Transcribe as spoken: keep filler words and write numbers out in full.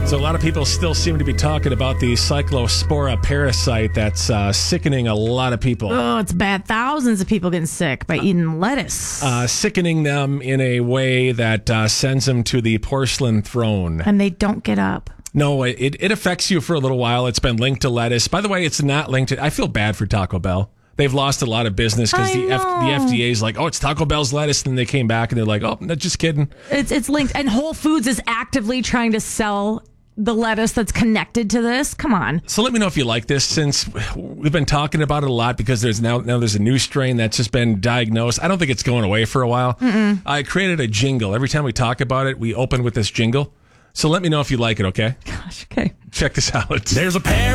So a lot of people still seem to be talking about the Cyclospora parasite that's uh, sickening a lot of people. Oh, it's bad. Thousands of people getting sick by eating lettuce. Uh, sickening them in a way that uh, sends them to the porcelain throne. And they don't get up. No, it, it affects you for a little while. It's been linked to lettuce. By the way, it's not linked to... I feel bad for Taco Bell. They've lost a lot of business because the, F, the F D A is like, oh, it's Taco Bell's lettuce. And then they came back and they're like, oh, no, just kidding. It's, it's linked. And Whole Foods is actively trying to sell the lettuce that's connected to this. Come on. So let me know if you like this, since we've been talking about it a lot, because there's now now there's a new strain that's just been diagnosed. I don't think it's going away for a while. Mm-mm. I created a jingle. Every time we talk about it, we open with this jingle. So let me know if you like it, okay? Gosh, okay. Check this out. There's a pair